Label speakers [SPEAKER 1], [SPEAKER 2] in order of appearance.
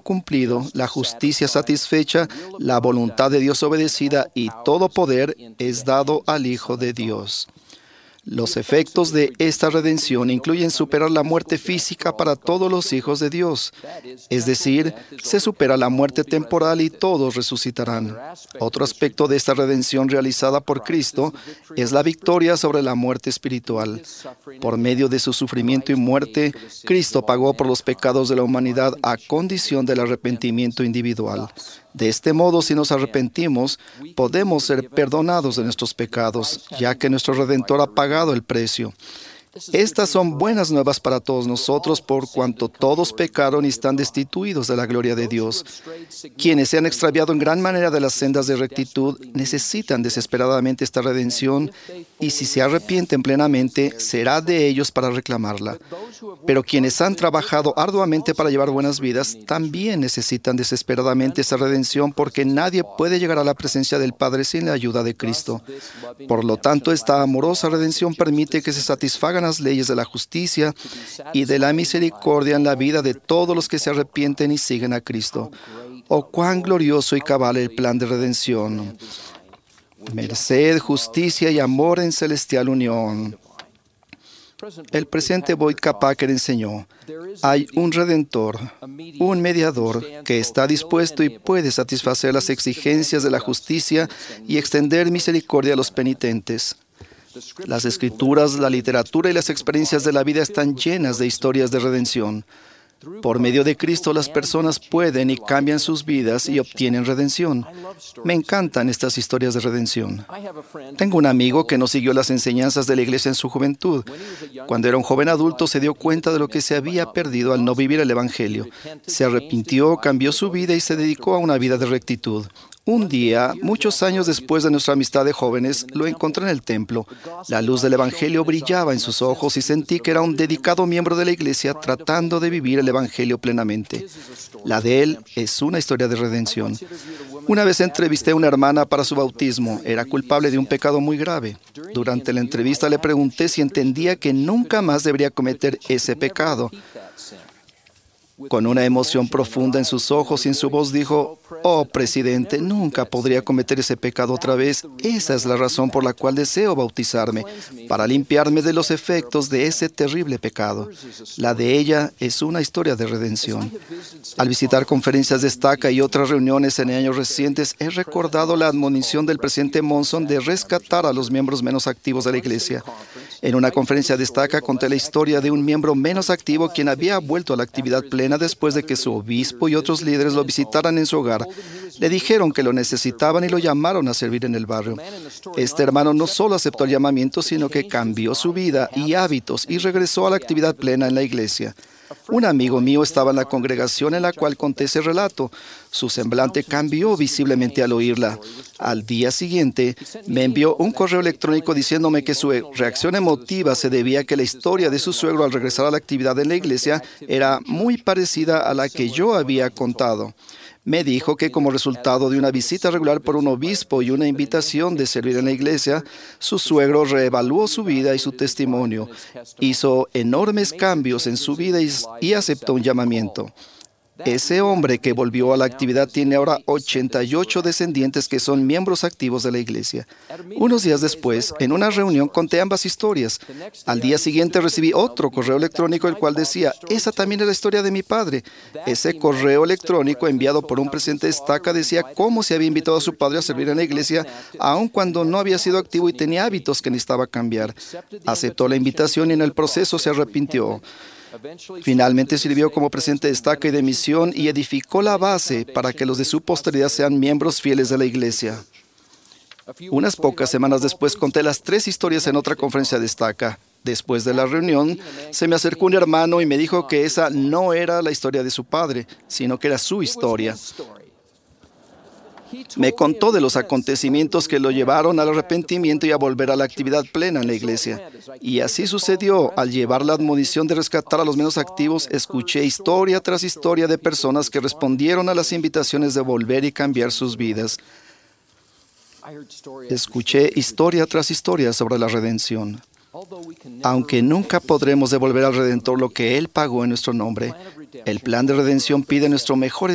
[SPEAKER 1] cumplido, la justicia satisfecha, la voluntad de Dios obedecida y todo poder es dado al Hijo de Dios. Los efectos de esta redención incluyen superar la muerte física para todos los hijos de Dios. Es decir, se supera la muerte temporal y todos resucitarán. Otro aspecto de esta redención realizada por Cristo es la victoria sobre la muerte espiritual. Por medio de su sufrimiento y muerte, Cristo pagó por los pecados de la humanidad a condición del arrepentimiento individual. De este modo, si nos arrepentimos, podemos ser perdonados de nuestros pecados, ya que nuestro Redentor ha pagado el precio. Estas son buenas nuevas para todos nosotros, por cuanto todos pecaron y están destituidos de la gloria de Dios. Quienes se han extraviado en gran manera de las sendas de rectitud necesitan desesperadamente esta redención, y si se arrepienten plenamente, será de ellos para reclamarla. Pero quienes han trabajado arduamente para llevar buenas vidas también necesitan desesperadamente esta redención, porque nadie puede llegar a la presencia del Padre sin la ayuda de Cristo. Por lo tanto, esta amorosa redención permite que se satisfagan las leyes de la justicia y de la misericordia en la vida de todos los que se arrepienten y siguen a Cristo. ¡Oh, cuán glorioso y cabal el plan de redención! Merced, justicia y amor en celestial unión. El presidente Boyd K. Packer enseñó: hay un Redentor, un mediador que está dispuesto y puede satisfacer las exigencias de la justicia y extender misericordia a los penitentes. Las Escrituras, la literatura y las experiencias de la vida están llenas de historias de redención. Por medio de Cristo, las personas pueden y cambian sus vidas y obtienen redención. Me encantan estas historias de redención. Tengo un amigo que no siguió las enseñanzas de la iglesia en su juventud. Cuando era un joven adulto, se dio cuenta de lo que se había perdido al no vivir el Evangelio. Se arrepintió, cambió su vida y se dedicó a una vida de rectitud. Un día, muchos años después de nuestra amistad de jóvenes, lo encontré en el templo. La luz del Evangelio brillaba en sus ojos y sentí que era un dedicado miembro de la iglesia tratando de vivir el Evangelio plenamente. La de él es una historia de redención. Una vez entrevisté a una hermana para su bautismo. Era culpable de un pecado muy grave. Durante la entrevista le pregunté si entendía que nunca más debería cometer ese pecado. Con una emoción profunda en sus ojos y en su voz dijo: «Oh, presidente, nunca podría cometer ese pecado otra vez. Esa es la razón por la cual deseo bautizarme, para limpiarme de los efectos de ese terrible pecado». La de ella es una historia de redención. Al visitar conferencias de Estaca y otras reuniones en años recientes, he recordado la admonición del presidente Monson de rescatar a los miembros menos activos de la iglesia. En una conferencia de Estaca conté la historia de un miembro menos activo quien había vuelto a la actividad plena después de que su obispo y otros líderes lo visitaran en su hogar. Le dijeron que lo necesitaban y lo llamaron a servir en el barrio. Este hermano no solo aceptó el llamamiento, sino que cambió su vida y hábitos y regresó a la actividad plena en la iglesia. Un amigo mío estaba en la congregación en la cual conté ese relato. Su semblante cambió visiblemente al oírla. Al día siguiente, me envió un correo electrónico diciéndome que su reacción emotiva se debía a que la historia de su suegro al regresar a la actividad en la iglesia era muy parecida a la que yo había contado. Me dijo que como resultado de una visita regular por un obispo y una invitación de servir en la iglesia, su suegro reevaluó su vida y su testimonio, hizo enormes cambios en su vida y aceptó un llamamiento. Ese hombre que volvió a la actividad tiene ahora 88 descendientes que son miembros activos de la iglesia. Unos días después, en una reunión, conté ambas historias. Al día siguiente recibí otro correo electrónico, el cual decía: «Esa también es la historia de mi padre». Ese correo electrónico enviado por un presidente de Estaca decía cómo se había invitado a su padre a servir en la iglesia, aun cuando no había sido activo y tenía hábitos que necesitaba cambiar. Aceptó la invitación y en el proceso se arrepintió. Finalmente sirvió como presidente de Estaca y de misión y edificó la base para que los de su posteridad sean miembros fieles de la iglesia. Unas pocas semanas después conté las 3 historias en otra conferencia de Estaca. Después de la reunión, se me acercó un hermano y me dijo que esa no era la historia de su padre, sino que era su historia. Me contó de los acontecimientos que lo llevaron al arrepentimiento y a volver a la actividad plena en la iglesia. Y así sucedió. Al llevar la admonición de rescatar a los menos activos, escuché historia tras historia de personas que respondieron a las invitaciones de volver y cambiar sus vidas. Escuché historia tras historia sobre la redención. Aunque nunca podremos devolver al Redentor lo que Él pagó en nuestro nombre, el plan de redención pide nuestro mejor